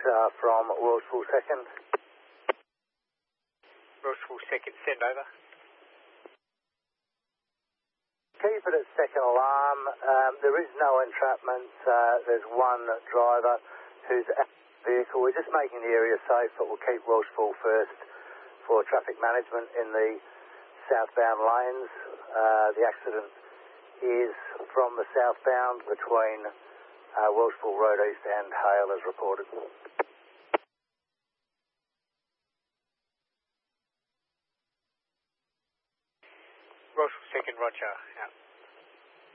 from Welshpool 2nd. Welshpool 2nd, send over. Keep it at second alarm. There is no entrapment. There's one driver who's at the vehicle. We're just making the area safe, but we'll keep Welshpool first for traffic management in the southbound lanes. The accident is from the southbound between Welshpool Road East and Hale as reported. Welshpool 2nd, roger, out.